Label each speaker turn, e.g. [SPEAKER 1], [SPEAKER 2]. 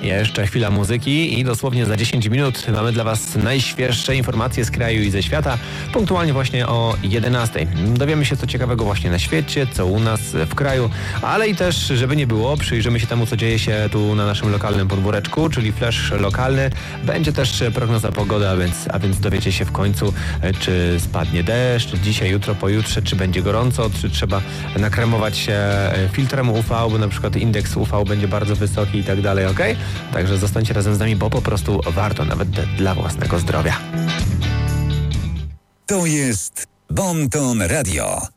[SPEAKER 1] Jeszcze chwila muzyki i dosłownie za 10 minut mamy dla Was najświeższe informacje z kraju i ze świata, punktualnie właśnie o 11. Dowiemy się co ciekawego właśnie na świecie, co u nas w kraju, ale i też, żeby nie było, przyjrzymy się temu, co dzieje się tu na naszym lokalnym podwóreczku, czyli flash lokalny. Będzie też prognoza pogody, a więc dowiecie się w końcu, czy spadnie deszcz, dzisiaj, jutro, pojutrze, czy będzie gorąco, czy trzeba nakremować się filtrem UV, bo na przykład indeks UV będzie bardzo wysoki i tak dalej, ok? Także zostańcie razem z nami, bo po prostu warto, nawet dla własnego zdrowia.
[SPEAKER 2] To jest Bon Ton Radio.